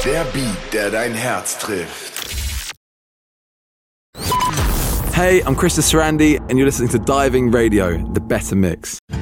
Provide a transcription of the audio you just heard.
Der Beat, der dein Herz trifft. Hey, I'm Krista Sarandi, and you're listening to Diving Radio, the better mix.